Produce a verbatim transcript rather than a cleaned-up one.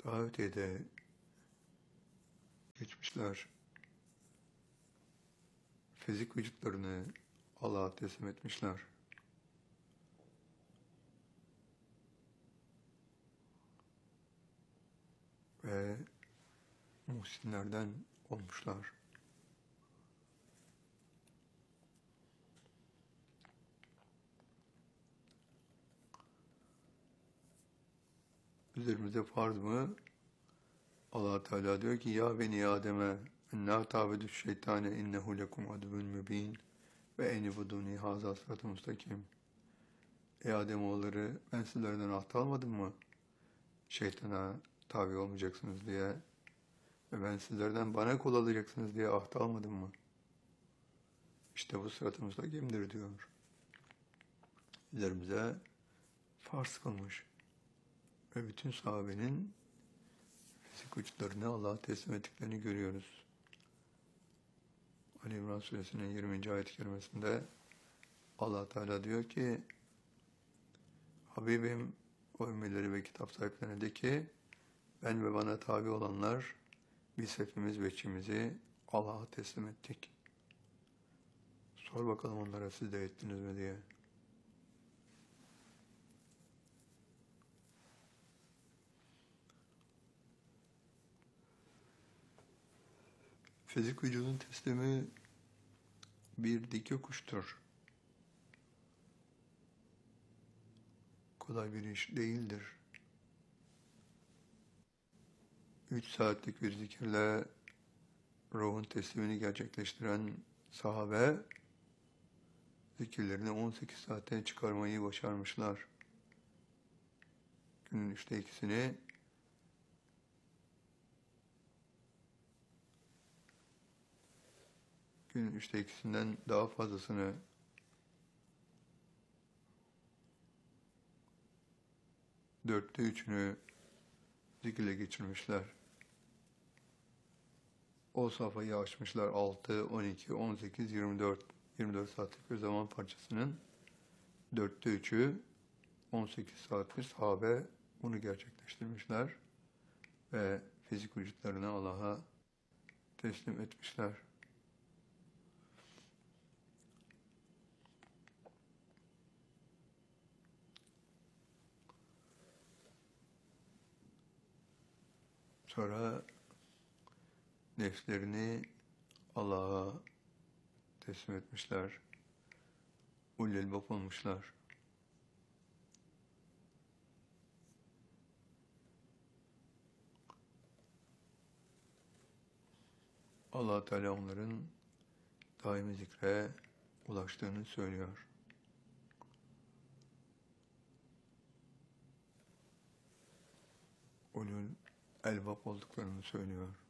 Daha ötede geçmişler fizik vücutlarını Allah'a teslim etmişler. Ve muhsinlerden olmuşlar. Üzerimize farz mı? Allah Teala diyor ki ya beni Adem'e enna ta'budu şeytane innehu lekum aduvun mübin ve enibuduni haza sıratı müstakim. Ey Ademoğulları ben sizlerden ahd almadım mı? Şeytana tabi olmayacaksınız diye ve ben sizlerden bana kul alacaksınız diye ahd almadım mı? İşte bu sıratı müstakimdir diyor. Üzerimize farz kılmış ve bütün sahabenin fizik vücutlarını Allah'a teslim ettiklerini görüyoruz. Ali İmran Suresinin yirminci ayet-i kerimesinde Allah Teala diyor ki Habibim o ümmileri ve kitap sahiplerine de ki ben ve bana tabi olanlar biz hepimiz veçimizi Allah'a teslim ettik. Sor bakalım onlara siz de ettiniz mi diye. Fizik vücudun teslimi bir dik yokuştur. Kolay bir iş değildir. Üç saatlik bir zikirle ruhun teslimini gerçekleştiren sahabe zikirlerini on sekiz saate çıkarmayı başarmışlar. Günün üçte ikisini günün üçte ikisinden daha fazlasını dörtte üçünü zikirle geçirmişler. O safhayı aşmışlar. altı, on iki, on sekiz, yirmi dört. yirmi dört saatlik bir zaman parçasının dörtte üçü on sekiz saattir sahabe bunu gerçekleştirmişler ve fizik vücutlarını Allah'a teslim etmişler. Sonra nefslerini Allah'a teslim etmişler. Ulul elbab olmuşlar. Allah Teala onların daimi zikre ulaştığını söylüyor. Ulul elbab olduklarını söylüyor.